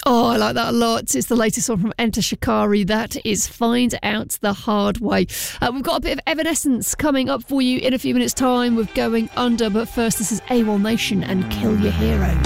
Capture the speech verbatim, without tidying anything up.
Oh, I like that a lot. It's the latest one from Enter Shikari. That is Find Out the Hard Way. Uh, we've got a bit of Evanescence coming up for you in a few minutes' time with Going Under. But first, this is AWOL Nation and Kill Your Hero.